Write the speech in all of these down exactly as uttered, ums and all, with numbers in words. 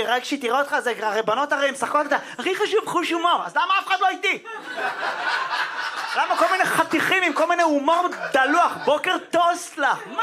רק שהיא תראה אותך, זה הרי בנות הרי משחקות את ה... הכי חשוב חוש הומור, אז למה אף אחד לא איתי? למה כל מיני חתיכים עם כל מיני הומור דלוח? בוקר טוסט לך. מה?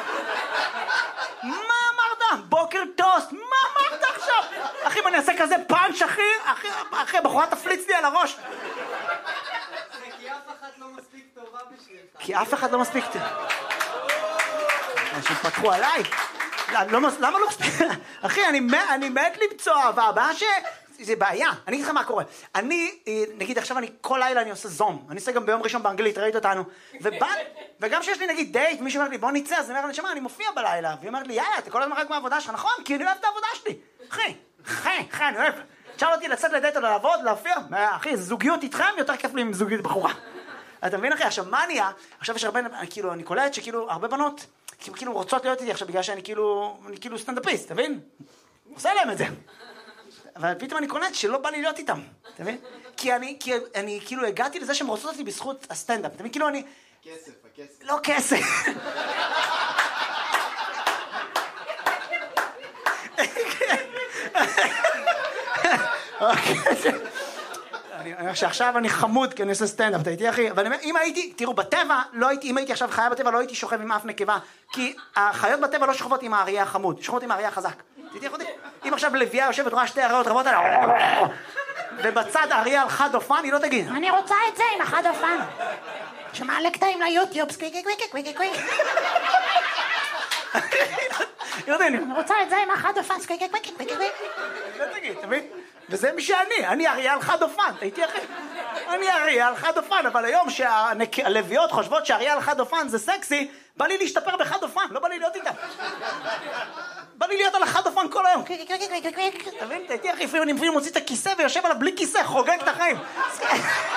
מה אמרת? בוקר טוסט. מה אמרת עכשיו? אחי, אם אני אעשה כזה פאנץ', אחי, אחי, אחי, הבחורה תפליץ לי על הראש. כי אף אחד לא מספיק טובה בשבילך. כי אף אחד לא מספיק טובה. אנשים פתחו עליי. למה לא מספיק? אחי, אני מת למצוא אהבה. הבעיה ש... זה בעיה. אני אגיד לך מה קורה. אני, נגיד עכשיו אני כל לילה אני עושה זום. אני עושה גם ביום ראשון באנגלית, ראית אותנו. וגם שיש לי נגיד דייט, מישהו אומר לי בוא נצא, אז אני אומר לי שמה, אני מופיע בלילה. והיא אומרת לי יאללה, אתה כל הזמן רק מהעבודה שלך, נכון? כי אני אוהב את העבודה שלי. אחי, אחי, אחי, אני אוהב. תשאל אותי לצאת לדייט או לעבוד, להופיע. אחי, זוגיות איתכם יותר כיף לי עם זוגיות בחורה. אתה מבין אחי? עכשיו מה נהיה? עכשיו יש הרבה, כאילו, אני קולט שכאילו הרבה בנות כאילו רוצות להיות איתי עכשיו בגלל שאני כאילו, אני כאילו סטנדאפיסט, אתה מבין? עושה להם את זה. אבל פתאום אני קולט שלא בא לי להיות איתם, אתה מבין? כי אני, כי אני כאילו הגעתי לזה שהם רוצות אותי בזכות הסטנדאפ, אתה מבין? כאילו אני... כסף, הכסף. לא כסף. אני אומר שעכשיו אני חמוד כי אני עושה סטנדאפ, אתה איתי אחי? אבל אם הייתי, תראו, בטבע, לא הייתי, אם הייתי עכשיו חיה בטבע, לא הייתי שוכב עם אף נקבה, כי החיות בטבע לא שוכבות עם האריה החמוד, שוכבות עם האריה החזק. תיתי אחותי? אם עכשיו לביאה יושבת רואה שתי אריות רבות עליה, ובצד האריה על חד אופן, היא לא תגיד, אני רוצה את זה עם החד אופן. שמעלה קטעים ליוטיוב, סקוויק, קוויק, קוויק, קוויק. אני רוצה את זה עם החד אופן, סקוויק, קוויק, קוויק, קוויק. לא תגיד, אתה מבין? וזה מי שאני, אני אריה על חד אופן, הייתי אחי. אני אריה על חד אופן, אבל היום שהלוויות חושבות שאריה על חד אופן זה סקסי, בא לי להשתפר בחד אופן, לא בא לי להיות איתם. בא לי להיות על החד אופן כל היום. אתה מבין? הייתי אחי, לפעמים אני מוציא את הכיסא ויושב עליו בלי כיסא, חוגג את החיים.